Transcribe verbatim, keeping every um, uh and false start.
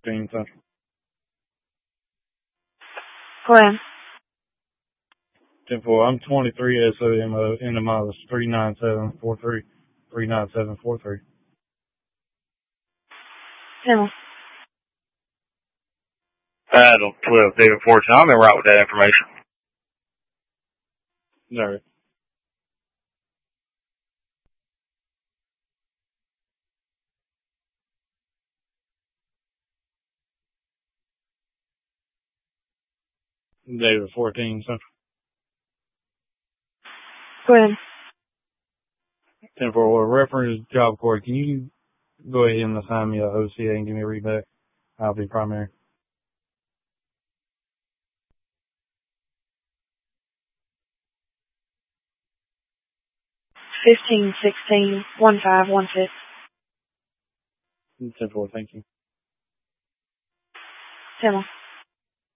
fifteen Central. Go ahead. ten four, I'm twenty-three S O M O, in the mileage three nine seven four three. three nine seven four three. ten. Battle twelve, David Fortune. I'm in route with that information. All right. David fourteen Central. Go ahead. ten four, reference job court. Can you go ahead and assign me a O C A and give me a readback? I'll be primary. Fifteen sixteen one five one six. ten four, thank you. ten.